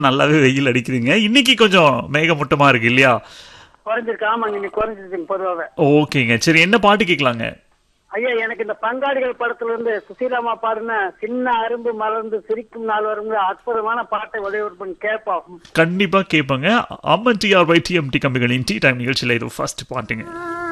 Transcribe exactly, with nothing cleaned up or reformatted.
நல்லாவே வெயில் அடிக்குதுங்க. இன்னைக்கு கொஞ்சம் மேகமூட்டமா இருக்கு இல்லையா? குறைஞ்சிருக்கு. ஆமாங்க, இன்னைக்கு குறைஞ்சிருக்கு பொதுவாக. ஓகேங்க. சரி, என்ன பாட்டு கேட்கலாங்க? ஐயா, எனக்கு இந்த பங்காளிகள் படத்துல இருந்து சுசீலாமா பாடுன சின்ன அரும்பு மலர்ந்து சிரிக்கும் நாள் வரும் அற்புதமான பாட்டை ஒளிபரப்பு கேட்போம். கண்டிப்பா கேட்பாங்க. அம்மன் டிஆர் வை டிஎம்டி கம்பிகளின் டீ டைம் நிகழ்ச்சியில இது ஃபர்ஸ்ட் பாட்டுங்க.